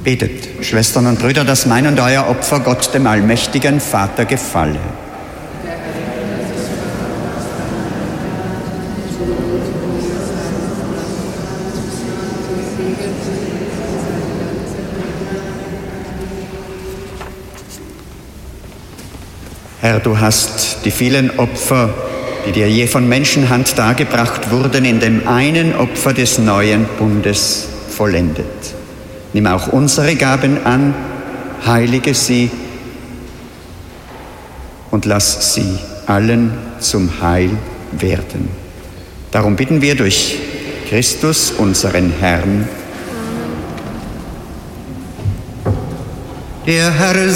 Betet, Schwestern und Brüder, dass mein und euer Opfer Gott, dem allmächtigen Vater, gefalle. Herr, du hast die vielen Opfer, die dir je von Menschenhand dargebracht wurden, in dem einen Opfer des neuen Bundes vollendet. Nimm auch unsere Gaben an, heilige sie und lass sie allen zum Heil werden. Darum bitten wir durch Christus, unseren Herrn. Der Herr